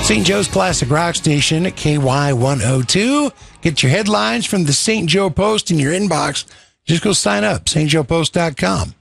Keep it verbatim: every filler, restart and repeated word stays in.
Saint Joe's Classic Rock Station at K Y one oh two. Get your headlines from the Saint Joe Post in your inbox. Just go sign up, St Joe Post dot com.